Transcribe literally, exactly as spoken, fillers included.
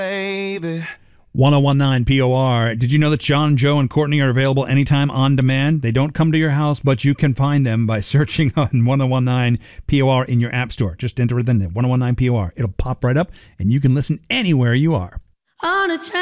Baby. ten nineteen P O R. Did you know that John, Joe, and Courtney are available anytime on demand? They don't come to your house, but you can find them by searching on ten nineteen P O R in your app store. Just enter it in there, ten nineteen P O R. It'll pop right up, and you can listen anywhere you are. On a train.